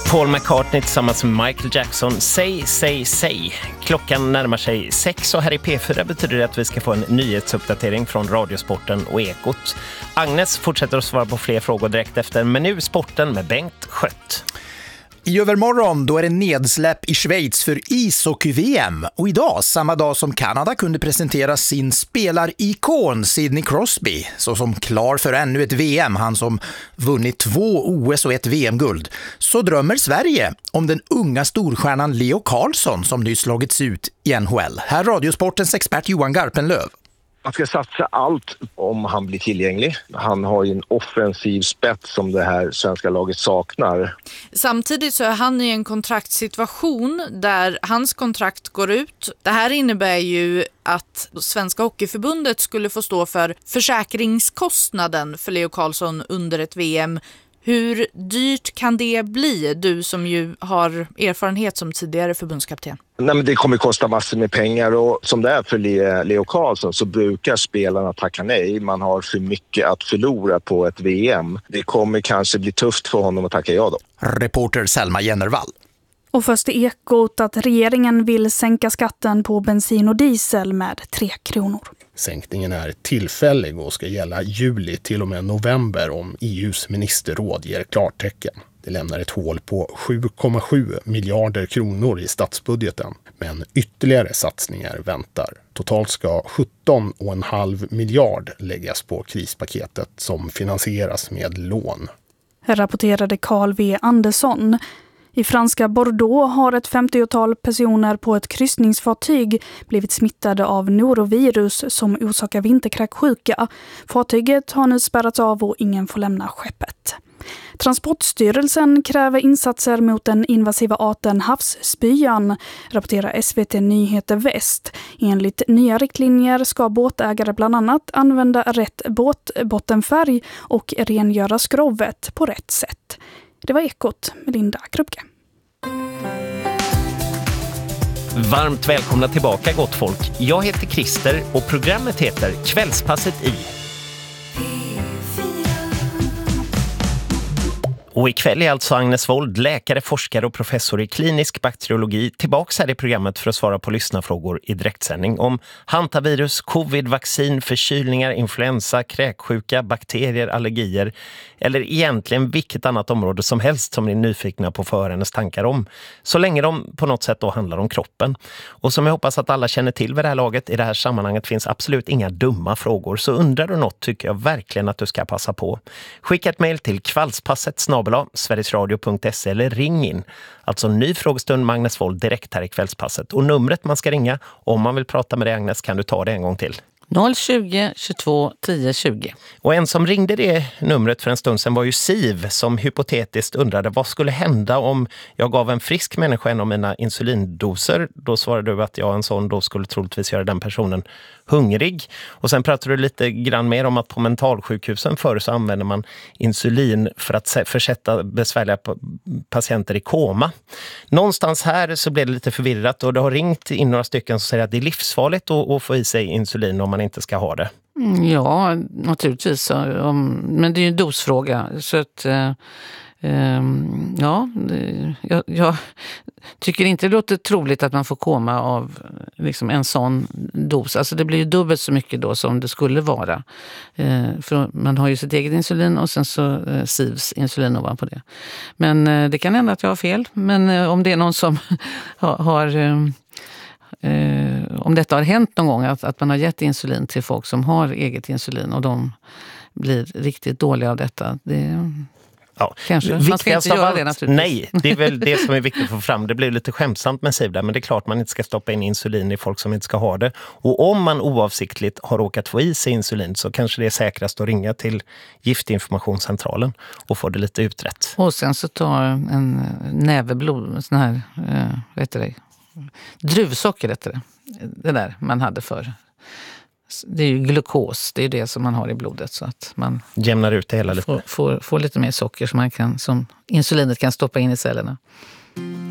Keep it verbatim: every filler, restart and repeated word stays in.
Paul McCartney tillsammans med Michael Jackson. Säg, säg, säg. Klockan närmar sig sex och här i P fyra betyder det att vi ska få en nyhetsuppdatering från Radiosporten och Ekot. Agnes fortsätter att svara på fler frågor direkt efter, men nu sporten med Bengt Skött. I övermorgon då är det nedsläpp i Schweiz för ishockey-V M. Och idag, samma dag som Kanada kunde presentera sin spelarikon Sidney Crosby så som klar för ännu ett V M, han som vunnit två O S och ett V M-guld, så drömmer Sverige om den unga storstjärnan Leo Carlsson som nyss slagits ut i N H L. Här Radiosportens expert Johan Garpenlöv. Man ska satsa allt om han blir tillgänglig. Han har ju en offensiv spets som det här svenska laget saknar. Samtidigt så är han i en kontraktssituation där hans kontrakt går ut. Det här innebär ju att Svenska Hockeyförbundet skulle få stå för försäkringskostnaden för Leo Carlsson under ett V M. Hur dyrt kan det bli, du som ju har erfarenhet som tidigare förbundskapten? Nej, men det kommer kosta massor med pengar och som det är för Leo Carlsson så brukar spelarna tacka nej. Man har för mycket att förlora på ett V M. Det kommer kanske bli tufft för honom att tacka ja då. Reporter Selma Jennervall. Och först i Ekot att regeringen vill sänka skatten på bensin och diesel med tre kronor. Sänkningen är tillfällig och ska gälla juli till och med november om E U:s ministerråd ger klartecken. Det lämnar ett hål på sju komma sju miljarder kronor i statsbudgeten. Men ytterligare satsningar väntar. Totalt ska sjutton komma fem miljard läggas på krispaketet som finansieras med lån. Rapporterade Carl V. Andersson. I franska Bordeaux har ett femtiotal personer på ett kryssningsfartyg blivit smittade av norovirus som orsakar vinterkräksjuka. Fartyget har nu spärrats av och ingen får lämna skeppet. Transportstyrelsen kräver insatser mot den invasiva arten havsspyan, rapporterar S V T Nyheter Väst. Enligt nya riktlinjer ska båtägare bland annat använda rätt båtbottenfärg och rengöra skrovet på rätt sätt. Det var Ekot med Linda Krupke. Varmt välkomna tillbaka gott folk. Jag heter Christer och programmet heter Kvällspasset i. Och ikväll är alltså Agnes Wold, läkare, forskare och professor i klinisk bakteriologi, tillbaka här i programmet för att svara på lyssnarfrågor i direktsändning om hantavirus, covid, vaccin, förkylningar, influensa, kräksjuka, bakterier, allergier eller egentligen vilket annat område som helst som ni är nyfikna på för hennes tankar om. Så länge de på något sätt då handlar om kroppen. Och som jag hoppas att alla känner till vid det här laget, i det här sammanhanget finns absolut inga dumma frågor. Så undrar du något tycker jag verkligen att du ska passa på. Skicka ett mejl till kvällspasset snabel-a sverigesradio punkt se eller ring in. Alltså ny frågestund med Agnes Wold direkt här i Kvällspasset. Och numret man ska ringa om man vill prata med dig Agnes kan du ta det en gång till. noll tjugo, tjugotvå, tio, tjugo. Och en som ringde det numret för en stund sedan var ju Siv som hypotetiskt undrade vad skulle hända om jag gav en frisk människa en av mina insulindoser. Då svarade du att jag en sån dos skulle troligtvis göra den personen hungrig. Och sen pratade du lite grann mer om att på mentalsjukhusen förr så använder man insulin för att försätta besvärliga patienter i koma. Någonstans här så blev det lite förvirrat och det har ringt in några stycken som säger att det är livsfarligt att få i sig insulin om man inte ska ha det. Ja, naturligtvis. Men det är ju en dosfråga. Så att, ja, jag, jag tycker inte det låter troligt att man får komma av liksom en sån dos. Alltså det blir ju dubbelt så mycket då som det skulle vara. För man har ju sitt eget insulin och sen så S I Vs insulin ovanpå det. Men det kan hända att jag har fel. Men om det är någon som har... har Eh, om detta har hänt någon gång att, att man har gett insulin till folk som har eget insulin och de blir riktigt dåliga av detta, det ja. Kanske. Man ska inte göra allt, det naturligtvis. Nej, det är väl det som är viktigt att få fram. Det blir lite skämtsamt med Siv där, men det är klart man inte ska stoppa in insulin i folk som inte ska ha det. Och om man oavsiktligt har råkat få i sig insulin så kanske det är säkrast att ringa till Giftinformationscentralen och få det lite utrett. Och sen så tar en näve blod, sån här, eh, vad heter det? Druvsocker heter det. Det där man hade för. Det är ju glukos, det är det som man har i blodet så att man jämnar ut det hela lite. Får, får, får lite mer socker som man kan, som insulinet kan stoppa in i cellerna.